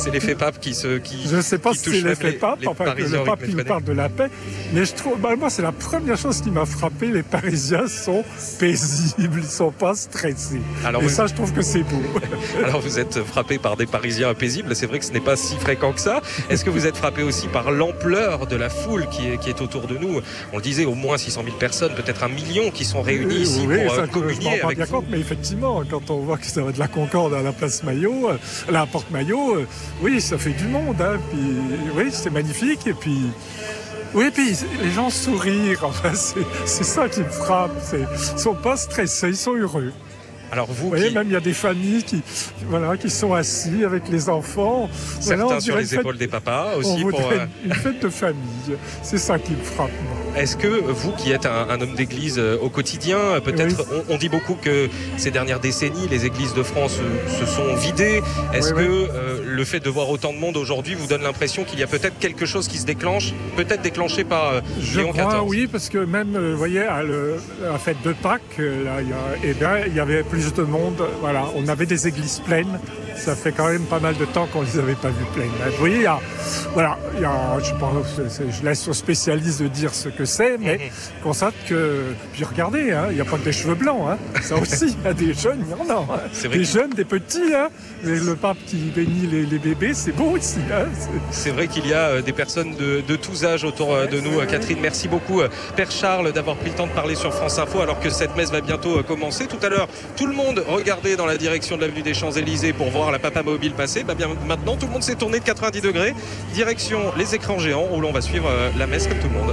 c'est l'effet pape qui Je ne sais pas qui si touche c'est même l'effet pape, les enfin que Parisiens le pape qui nous réfrénés. parle de la paix, mais je trouve, moi c'est la première chose qui m'a frappé, les Parisiens sont paisibles, ils ne sont pas stressés. Alors, Et ça je trouve que c'est beau. Alors vous êtes frappé par des Parisiens paisibles, c'est vrai que ce n'est pas si fréquent que ça. Est-ce que vous êtes frappé aussi par l'ampleur de la foule qui est autour de nous? On le disait, au moins 600 000 personnes, peut-être 1 million qui sont réunis ici Oui, pour ça, je m'en communier rends pas avec bien vous. compte, mais effectivement, quand on voit que ça va de la Concorde à la place Maillot, à la porte Maillot, oui, ça fait du monde, hein, puis oui, c'est magnifique, et puis oui, puis les gens sourient, enfin, c'est ça qui me frappe, ils sont pas stressés, ils sont heureux. Alors vous, Vous voyez, qui même il y a des familles qui sont assis avec les enfants. certains Voilà, on sur dirait les une épaules des papas on aussi pour. voudrait une fête de famille. C'est ça qui me frappe, moi. Est-ce que vous qui êtes un homme d'église au quotidien, peut-être on dit beaucoup que ces dernières décennies, les églises de France se sont vidées. Est-ce que le fait de voir autant de monde aujourd'hui vous donne l'impression qu'il y a peut-être quelque chose qui se déclenche, peut-être déclenché par Je Léon crois, XIV? oui, parce que même, vous voyez, à la fête de Pâques, là, il y avait plus de monde. Voilà, on avait des églises pleines. Ça fait quand même pas mal de temps qu'on les avait pas vues pleines. Vous voyez, je laisse aux spécialistes de dire ce que c'est, mais constate que, puis regardez, hein, il n'y a pas que des cheveux blancs, hein. Ça aussi, il y a des jeunes, il y en a, hein. C'est vrai Des jeunes, des petits, hein. Et le pape qui bénit les bébés, c'est beau aussi, hein. C'est vrai qu'il y a des personnes de tous âges autour de nous. Catherine, merci beaucoup, Père Charles, d'avoir pris le temps de parler sur France Info alors que cette messe va bientôt commencer. Tout à l'heure, tout le monde regardait dans la direction de l'avenue des Champs-Élysées pour voir la Papa Mobile passer. Bien maintenant, tout le monde s'est tourné de 90 degrés, direction les écrans géants où l'on va suivre la messe comme tout le monde.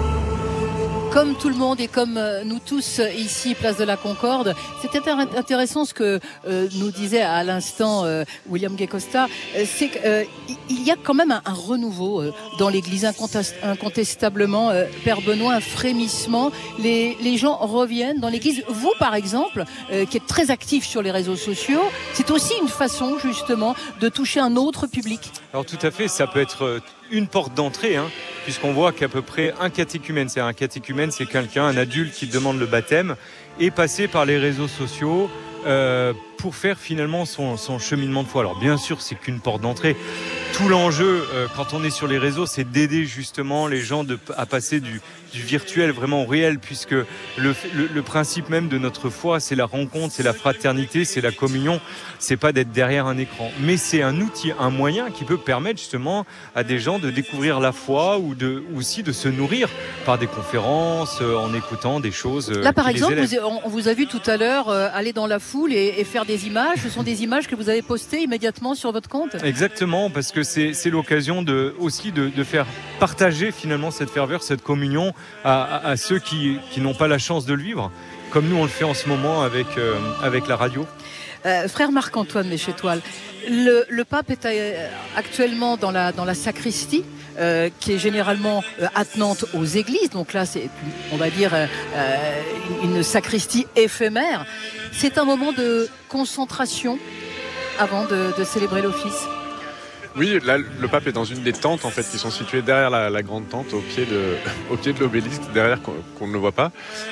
Comme tout le monde et comme nous tous ici, place de la Concorde, c'était intéressant ce que nous disait à l'instant William Gay Costa, c'est qu'il y a quand même un renouveau dans l'Église, incontestablement. Père Benoît, un frémissement. Les gens reviennent dans l'Église. Vous, par exemple, qui êtes très actif sur les réseaux sociaux, c'est aussi une façon justement de toucher un autre public. Alors tout à fait, ça peut être une porte d'entrée, hein, puisqu'on voit qu'à peu près un catéchumène, c'est quelqu'un, un adulte qui demande le baptême, est passé par les réseaux sociaux pour faire finalement son cheminement de foi. Alors bien sûr, c'est qu'une porte d'entrée. Tout l'enjeu, quand on est sur les réseaux, c'est d'aider justement les gens à passer du virtuel vraiment au réel, puisque le principe même de notre foi, c'est la rencontre, c'est la fraternité, c'est la communion, c'est pas d'être derrière un écran. Mais c'est un outil, un moyen qui peut permettre justement à des gens de découvrir la foi ou aussi de se nourrir par des conférences, en écoutant des choses. Là, par exemple, élèvent. on vous a vu tout à l'heure aller dans la foule et faire des images. Ce sont des images que vous avez postées immédiatement sur votre compte. Exactement, parce que c'est l'occasion aussi de faire partager finalement cette ferveur, cette communion à ceux qui n'ont pas la chance de le vivre, comme nous on le fait en ce moment avec la radio. Frère Marc-Antoine Méchétoile, le pape est actuellement dans la sacristie, qui est généralement attenante aux églises. Donc là, c'est, on va dire, une sacristie éphémère. C'est un moment de concentration avant de célébrer l'office. Oui, là, le pape est dans une des tentes en fait qui sont situées derrière la grande tente, au pied de l'obélisque, derrière qu'on ne le voit pas.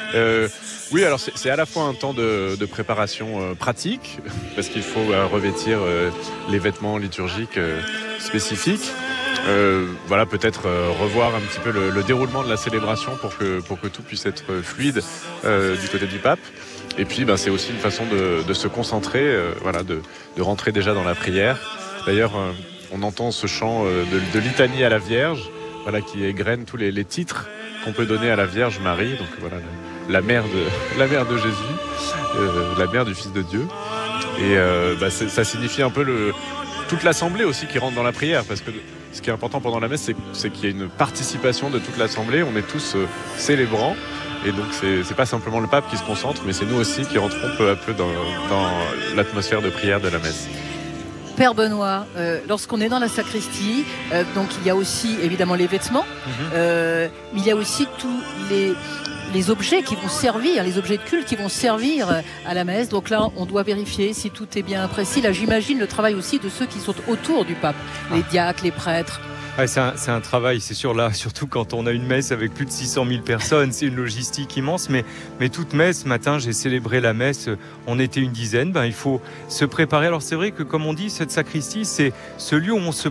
Oui, alors c'est à la fois un temps de préparation pratique, parce qu'il faut revêtir les vêtements liturgiques spécifiques. Voilà, peut-être revoir un petit peu le déroulement de la célébration pour que tout puisse être fluide du côté du pape. Et puis c'est aussi une façon de se concentrer, voilà, de rentrer déjà dans la prière. D'ailleurs, on entend ce chant de litanie à la Vierge, voilà, qui égrène tous les titres qu'on peut donner à la Vierge Marie, donc voilà, la mère de Jésus, la mère du Fils de Dieu. Et ça signifie un peu toute l'assemblée aussi qui rentre dans la prière, parce que ce qui est important pendant la messe, c'est qu'il y a une participation de toute l'assemblée, on est tous célébrants, et donc c'est pas simplement le pape qui se concentre, mais c'est nous aussi qui rentrons peu à peu dans l'atmosphère de prière de la messe. Père Benoît, lorsqu'on est dans la sacristie, donc il y a aussi évidemment les vêtements, mais il y a aussi tous les objets qui vont servir, les objets de culte qui vont servir à la messe. Donc là, on doit vérifier si tout est bien précis. Là, j'imagine le travail aussi de ceux qui sont autour du pape, les diacres, les prêtres. Ouais, c'est un travail, c'est sûr, là, surtout quand on a une messe avec plus de 600 000 personnes, c'est une logistique immense, mais toute messe, ce matin, j'ai célébré la messe, on était une dizaine, il faut se préparer. Alors c'est vrai que, comme on dit, cette sacristie, c'est ce lieu où on se